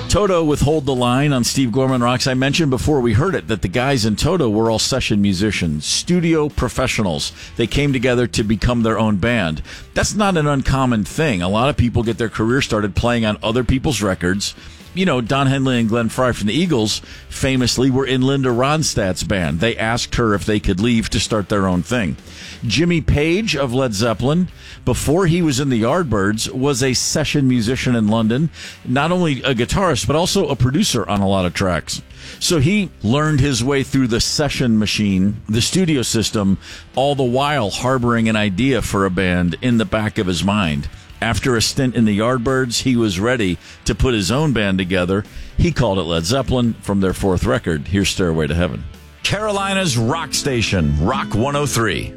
Toto with Hold the Line on Steve Gorman Rocks. I mentioned before we heard it that the guys in Toto were all session musicians, studio professionals. They came together to become their own band. That's not an uncommon thing. A lot of people get their career started playing on other people's records. You know, Don Henley and Glenn Frey from the Eagles famously were in Linda Ronstadt's band. They asked her if they could leave to start their own thing. Jimmy Page of Led Zeppelin, before he was in the Yardbirds, was a session musician in London, not only a guitarist, but also a producer on a lot of tracks. So he learned his way through the session machine, the studio system, all the while harboring an idea for a band in the back of his mind. After a stint in the Yardbirds, he was ready to put his own band together. He called it Led Zeppelin. From their fourth record, here's Stairway to Heaven. Carolina's rock station, Rock 103.